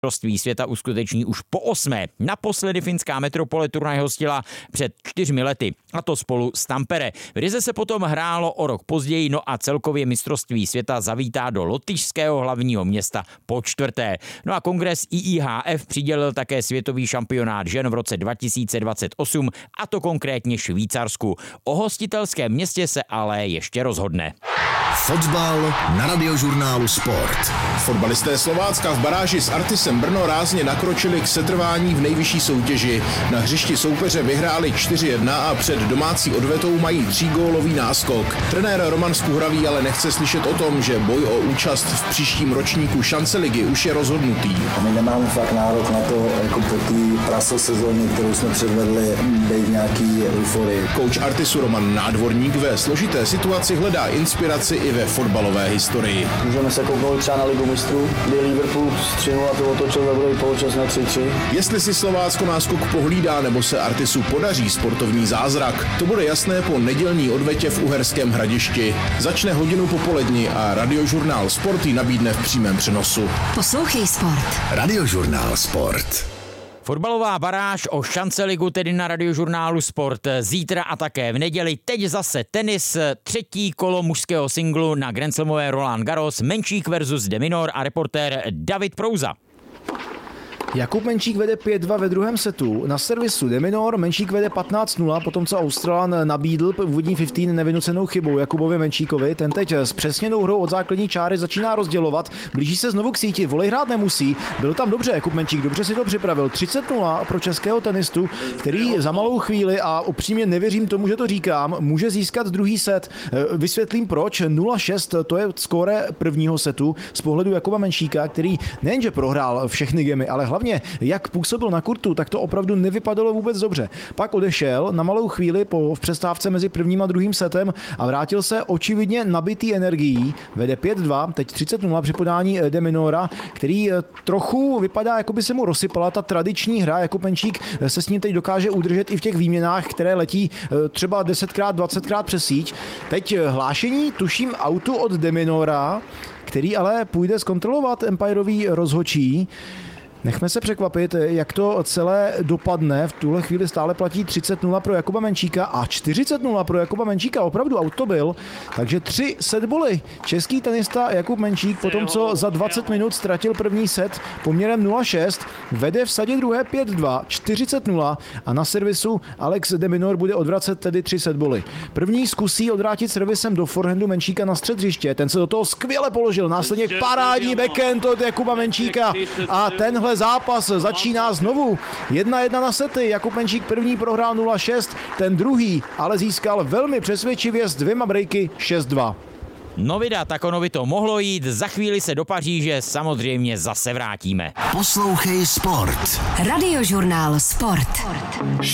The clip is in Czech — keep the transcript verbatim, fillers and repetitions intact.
mistrovství světa uskuteční už po osmé. Naposledy finská metropole turnaj hostila před čtyřmi lety, a to spolu s Tampere. V Rize se potom hrálo o rok později, no a celkově mistrovství světa zavítá do lotyšského hlavního města po čtvrté. No a kongres I I H F přidělil také světový šampionát žen v roce dva tisíce dvacet osm, a to konkrétně Švýcarsku. O hostitelském městě se ale ještě rozhodne. Fotbal na Radiožurnálu Sport. Fotbalisté Slovácka v baráži s Artisem Brno rázně nakročili k setrvání v nejvyšší soutěži. Na hřišti soupeře vyhráli čtyři jedna a před domácí odvetou mají třígólový náskok. Trenér Roman Skuhravý ale nechce slyšet o tom, že boj o účast v příštím ročníku šance ligy už je rozhodnutý. My nemáme fakt nárok na to, jako po té praso sezóně, kterou jsme předvedli, být nějaký euforii. Kouč Artisu Roman Nádvorník ve složité situaci hledá inspiraci i ve fotbalové historii. Můžeme se kouknout třeba na Ligu mistrů, kdy Liverpool z tři nula to otočil za druhý poločas na tři tři. Jestli si Slovácko náskok pohlídá nebo se Artisu podaří sportovní zázrak, to bude jasné po nedělní odvetě v Uherském Hradišti. Začne hodinu popolední a Radiožurnál Sport ji nabídne v přímém přenosu. Poslouchej Sport. Radiožurnál Sport. Fotbalová baráž o šance ligu tedy na Radiožurnálu Sport zítra a také v neděli. Teď zase tenis, třetí kolo mužského singlu na Grand Slamové Roland Garros, Menčík versus De Minaur a reportér David Prouza. Jakub Menčík vede pět dva ve druhém setu. Na servisu De Minaur Menčík vede patnáct nula, potom co Australan nabídl úvodní patnáct nevynucenou chybou Jakubovi Menčíkovi. Ten teď s přesněnou hrou od základní čáry začíná rozdělovat. Blíží se znovu k síti, volej hrát nemusí. Byl tam dobře Jakub Menčík, dobře si to připravil. třicet nula pro českého tenistu, který za malou chvíli, a upřímně nevěřím tomu, že to říkám, může získat druhý set. Vysvětlím proč. nula šest to je skóre prvního setu z pohledu Jakuba Menčíka, který nejenže prohrál všechny gemy, ale hlavně jak působil na kurtu, tak to opravdu nevypadalo vůbec dobře. Pak odešel na malou chvíli po v přestávce mezi prvním a druhým setem a vrátil se očividně nabitý energií. Vede pět dva, teď třicet nula při podání De Minaura, který trochu vypadá, jako by se mu rozsypala ta tradiční hra. Jakub Menčík se s ním teď dokáže udržet i v těch výměnách, které letí třeba desetkrát, dvacetkrát přes síť. Teď hlášení, tuším, autu od De Minaura, který ale půjde zkontrolovat empirový rozhodčí. Nechme se překvapit, jak to celé dopadne. V tuhle chvíli stále platí třicet nula pro Jakuba Menčíka a čtyřicet nula pro Jakuba Menčíka. Opravdu auto byl. Takže tři setboly. Český tenista Jakub Menčík po tom, co za dvacet minut ztratil první set poměrem nula šest, vede v sadě druhé pět dva, čtyřicet nula a na servisu Alex De Minaur bude odvracet tedy tři setboly. První zkusí odvrátit servisem do forehandu Menčíka na střed hřiště. Ten se do toho skvěle položil. Následně parádní backhand od Jakuba Menčíka a tenhle zápas začíná znovu. jedna jedna na sety. Jakub Menčík první prohrál nula šest, ten druhý ale získal velmi přesvědčivě s dvěma breaky šest dva. No vida, tak ono by to mohlo jít. Za chvíli se do Paříže samozřejmě zase vrátíme. Poslouchej Sport. Radiožurnál Sport.